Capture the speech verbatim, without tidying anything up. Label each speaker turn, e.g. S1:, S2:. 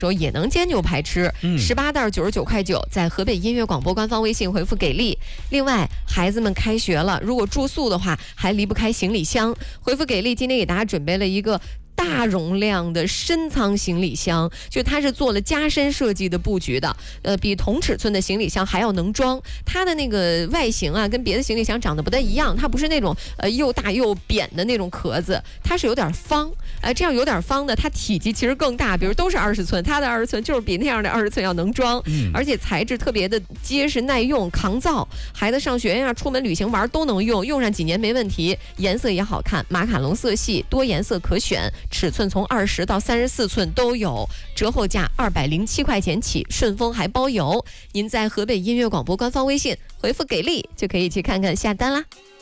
S1: 时候也能煎牛排吃，十八袋九十九块九，在河北音乐广播官方微信回复给力。另外，孩子们开学了，如果住宿的话，还离不开行李箱，回复给力。今天给大家准备了一个大容量的深仓行李箱，就它是做了加深设计的布局的，呃，比同尺寸的行李箱还要能装。它的那个外形啊，跟别的行李箱长得不太一样，它不是那种呃又大又扁的那种壳子，它是有点方，呃，这样有点方的，它体积其实更大，比如都是二十寸，它的二十寸就是比那样的二十寸要能装，嗯、而且材质特别的结实耐用抗造，孩子上学呀、出门旅行玩都能用，用上几年没问题，颜色也好看，马卡龙色系，多颜色可选。尺寸从二十到三十四寸都有，折后价二百零七块钱起，顺丰还包邮。您在河北音乐广播官方微信回复给力，就可以去看看下单啦。